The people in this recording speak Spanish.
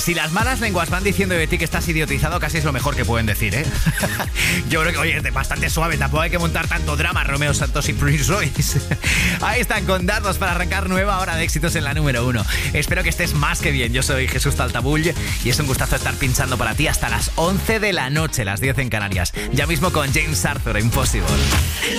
Si las malas lenguas van diciendo de ti que estás idiotizado, casi es lo mejor que pueden decir, ¿eh? Yo creo que, oye, es bastante suave, tampoco hay que montar tanto drama, Romeo Santos y Prince Royce. Ahí están con datos para arrancar nueva hora de éxitos en la número 1. Espero que estés más que bien. Yo soy Jesús Taltabull y es un gustazo estar pinchando para ti hasta las 11 de la noche, las 10 en Canarias. Ya mismo con James Arthur, Impossible.